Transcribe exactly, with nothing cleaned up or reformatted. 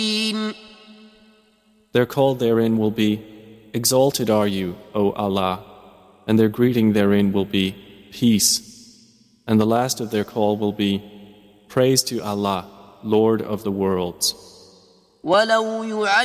Their call therein will be, Exalted are you, O Allah, and their greeting therein will be, Peace. And the last of their call will be, Praise to Allah, Lord of the worlds.